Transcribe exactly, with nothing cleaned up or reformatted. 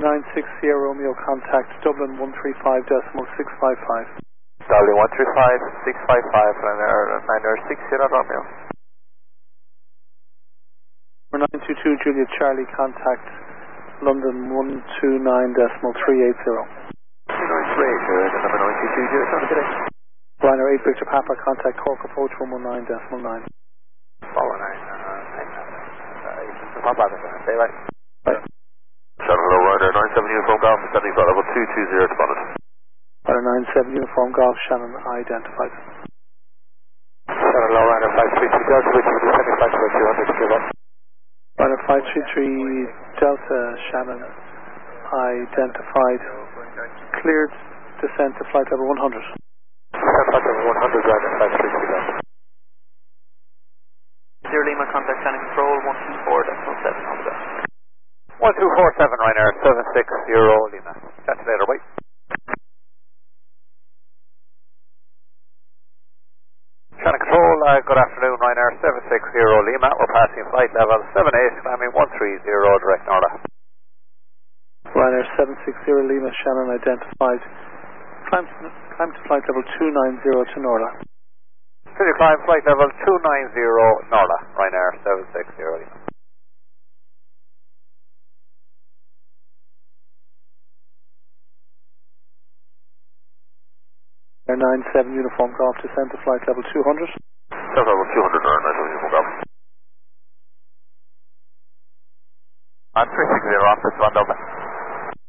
nine six zero Romeo, contact Dublin one three five decimal six five five. Dublin one three five six five five, Ryanair nine six zero Romeo. nine two two Juliet Charlie, contact London one two nine decimal three eight zero. nine three eight zero, the number nine two two Juliet Charlie, good day. Ryanair eight Victor Papa, contact Cork approach one one nine decimal nine. Follow nine, uh, Papa, say right. Right. Shuttle hello, Ryanair nine seven Uniform Golf, descending flight level two two zero to Bonnet. Ryanair nine seven Uniform Golf, Shannon identified. Shuttle hello, Ryanair five three three Delta, which is descending flight level two hundred to Quebec. Ryanair five three three Delta, Shannon identified. Cleared descent to flight level one hundred. Descent flight level one hundred, Ryanair five three three Delta. Zero Lima, contact Shannon Control one two four decimal seven on the best. one two four seven Ryanair seven six zero Lima. Catch you later, wait. Shannon Control, uh, good afternoon, Ryanair seven six zero Lima. We're passing flight level seven eight, climbing one three zero, direct Norla. Ryanair seven six zero Lima, Shannon identified. Climb to, climb to flight level two nine zero to Norla. Could you climb flight level two nine zero Norla, Ryanair seven six zero Lima. nine seven Uniform Golf, descend to flight level two hundred. Descent level two hundred, nine seven Uniform Golf. I'm three six zero, office one Dublin.